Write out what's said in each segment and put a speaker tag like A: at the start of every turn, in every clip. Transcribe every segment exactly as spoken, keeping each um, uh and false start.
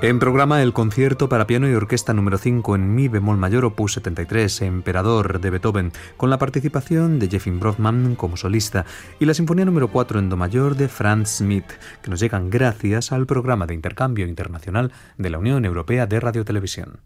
A: En programa el concierto para piano y orquesta número cinco en mi bemol mayor opus setenta y tres, Emperador, de Beethoven, con la participación de Jeffrey Bronfman como solista, y la sinfonía número cuatro en do mayor de Franz Schmidt, que nos llegan gracias al programa de intercambio internacional de la Unión Europea de Radiotelevisión.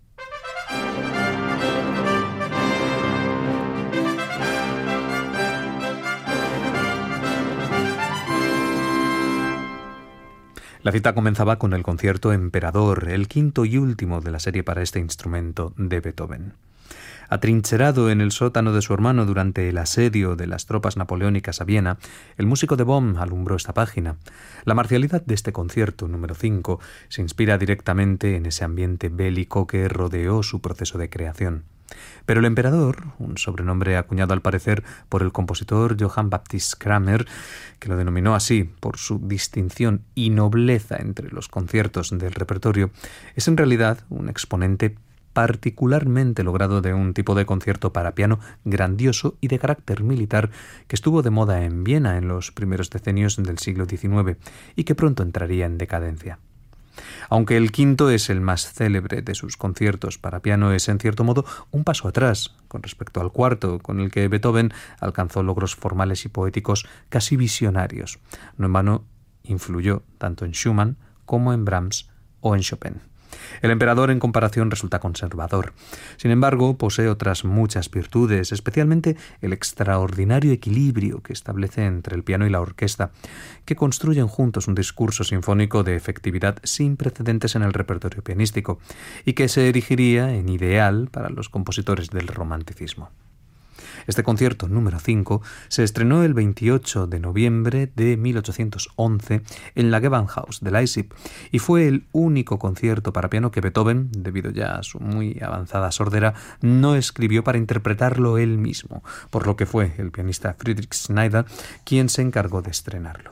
A: La cita comenzaba con el concierto Emperador, el quinto y último de la serie para este instrumento de Beethoven. Atrincherado en el sótano de su hermano durante el asedio de las tropas napoleónicas a Viena, el músico de Bonn alumbró esta página. La marcialidad de este concierto número cinco se inspira directamente en ese ambiente bélico que rodeó su proceso de creación. Pero el Emperador, un sobrenombre acuñado al parecer por el compositor Johann Baptist Kramer, que lo denominó así por su distinción y nobleza entre los conciertos del repertorio, es en realidad un exponente particularmente logrado de un tipo de concierto para piano grandioso y de carácter militar que estuvo de moda en Viena en los primeros decenios del siglo diecinueve y que pronto entraría en decadencia. Aunque el quinto es el más célebre de sus conciertos para piano, es en cierto modo un paso atrás con respecto al cuarto, con el que Beethoven alcanzó logros formales y poéticos casi visionarios. No en vano influyó tanto en Schumann como en Brahms o en Chopin. El Emperador, en comparación, resulta conservador. Sin embargo, posee otras muchas virtudes, especialmente el extraordinario equilibrio que establece entre el piano y la orquesta, que construyen juntos un discurso sinfónico de efectividad sin precedentes en el repertorio pianístico y que se erigiría en ideal para los compositores del romanticismo. Este concierto número cinco se estrenó el veintiocho de noviembre de mil ochocientos once en la Gewandhaus de Leipzig y fue el único concierto para piano que Beethoven, debido ya a su muy avanzada sordera, no escribió para interpretarlo él mismo, por lo que fue el pianista Friedrich Schneider quien se encargó de estrenarlo.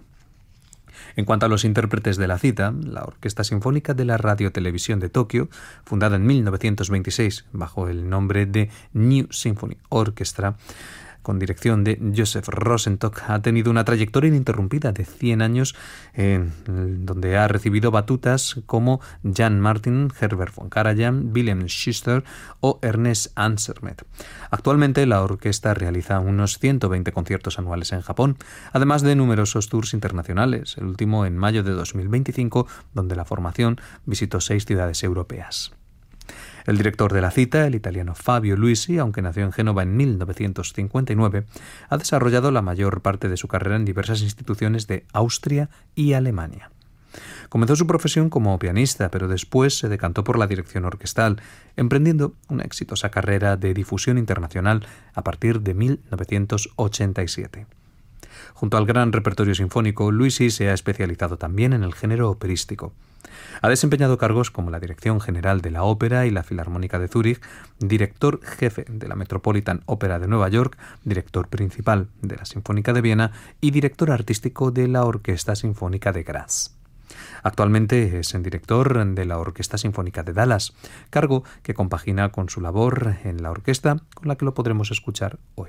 A: En cuanto a los intérpretes de la cita, la Orquesta Sinfónica de la Radiotelevisión de Tokio, fundada en mil novecientos veintiséis bajo el nombre de New Symphony Orchestra, con dirección de Joseph Rosenstock, ha tenido una trayectoria ininterrumpida de cien años, eh, donde ha recibido batutas como Jan Martin, Herbert von Karajan, Wilhelm Schuster o Ernest Ansermet. Actualmente la orquesta realiza unos ciento veinte conciertos anuales en Japón, además de numerosos tours internacionales, el último en mayo de dos mil veinticinco, donde la formación visitó seis ciudades europeas. El director de la cita, el italiano Fabio Luisi, aunque nació en Génova en mil novecientos cincuenta y nueve, ha desarrollado la mayor parte de su carrera en diversas instituciones de Austria y Alemania. Comenzó su profesión como pianista, pero después se decantó por la dirección orquestal, emprendiendo una exitosa carrera de difusión internacional a partir de mil novecientos ochenta y siete. Junto al gran repertorio sinfónico, Luisi se ha especializado también en el género operístico. Ha desempeñado cargos como la dirección general de la Ópera y la Filarmónica de Zúrich, director jefe de la Metropolitan Opera de Nueva York, director principal de la Sinfónica de Viena y director artístico de la Orquesta Sinfónica de Graz. Actualmente es el director de la Orquesta Sinfónica de Dallas, cargo que compagina con su labor en la orquesta, con la que lo podremos escuchar hoy.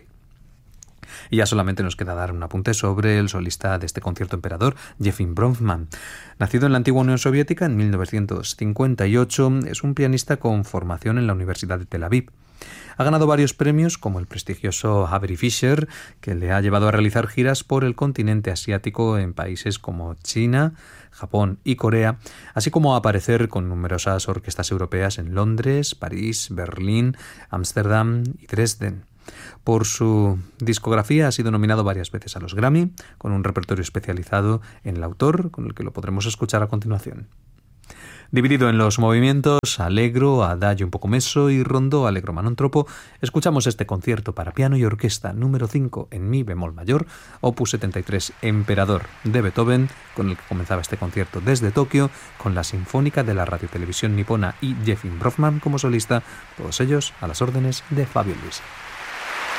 A: Y ya solamente nos queda dar un apunte sobre el solista de este concierto Emperador, Jeffrey Bronfman. Nacido en la antigua Unión Soviética en mil novecientos cincuenta y ocho, es un pianista con formación en la Universidad de Tel Aviv. Ha ganado varios premios, como el prestigioso Avery Fisher, que le ha llevado a realizar giras por el continente asiático en países como China, Japón y Corea, así como a aparecer con numerosas orquestas europeas en Londres, París, Berlín, Ámsterdam y Dresden. Por su discografía ha sido nominado varias veces a los Grammy, con un repertorio especializado en el autor, con el que lo podremos escuchar a continuación. Dividido en los movimientos Allegro, Adagio un poco messo y Rondó Allegro ma non troppo, escuchamos este concierto para piano y orquesta número cinco en mi bemol mayor, opus setenta y tres, Emperador, de Beethoven, con el que comenzaba este concierto desde Tokio, con la Sinfónica de la Radiotelevisión Nipona y Jeffrey Bronfman como solista, todos ellos a las órdenes de Fabio Luisi.